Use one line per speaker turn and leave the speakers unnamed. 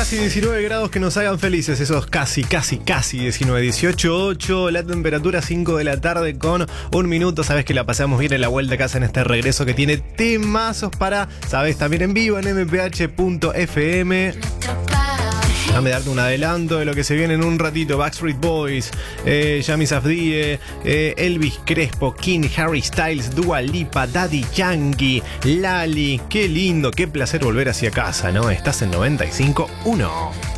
Casi 19 grados que nos hagan felices, esos casi 19, 18.8, la temperatura 5 de la tarde con un minuto. Sabes que la pasamos bien en la vuelta a casa en este regreso que tiene temazos para, sabes, también en vivo en mph.fm. Déjame darte un adelanto de lo que se viene en un ratito. Backstreet Boys, Yami Safdie, Elvis Crespo, King, Harry Styles, Dua Lipa, Daddy Yankee, Lali. Qué lindo, qué placer volver hacia casa, ¿no? Estás en 95.1.